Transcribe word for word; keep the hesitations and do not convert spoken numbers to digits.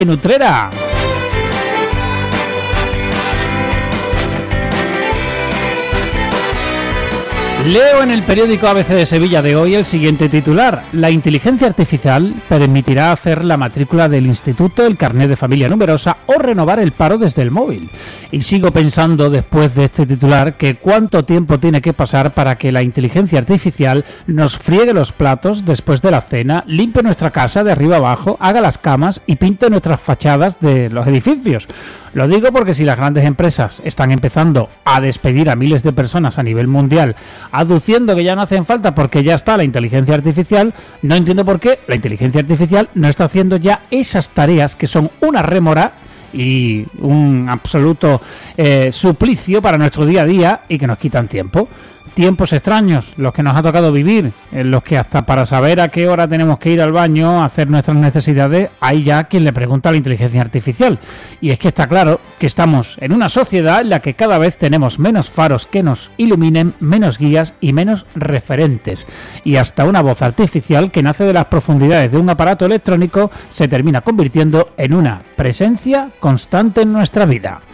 en Utrera. Leo en el periódico A B C de Sevilla de hoy el siguiente titular: la inteligencia artificial permitirá hacer la matrícula del instituto, el carnet de familia numerosa o renovar el paro desde el móvil. Y sigo pensando, después de este titular, que cuánto tiempo tiene que pasar para que la inteligencia artificial nos friegue los platos después de la cena, limpie nuestra casa de arriba abajo, haga las camas y pinte nuestras fachadas de los edificios. Lo digo porque si las grandes empresas están empezando a despedir a miles de personas a nivel mundial, aduciendo que ya no hacen falta porque ya está la inteligencia artificial, no entiendo por qué la inteligencia artificial no está haciendo ya esas tareas que son una rémora y un absoluto eh, suplicio para nuestro día a día y que nos quitan tiempo. Tiempos extraños, los que nos ha tocado vivir, en los que hasta para saber a qué hora tenemos que ir al baño a hacer nuestras necesidades, hay ya quien le pregunta a la inteligencia artificial. Y es que está claro que estamos en una sociedad en la que cada vez tenemos menos faros que nos iluminen, menos guías y menos referentes. Y hasta una voz artificial que nace de las profundidades de un aparato electrónico se termina convirtiendo en una presencia constante en nuestra vida.